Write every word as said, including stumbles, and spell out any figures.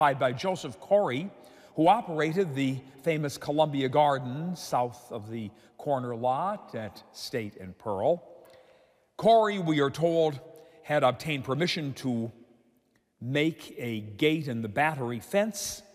by Joseph Corey, who operated the famous Columbia Gardens south of the corner lot at State and Pearl. Corey, we are told, had obtained permission to make a gate in the battery fence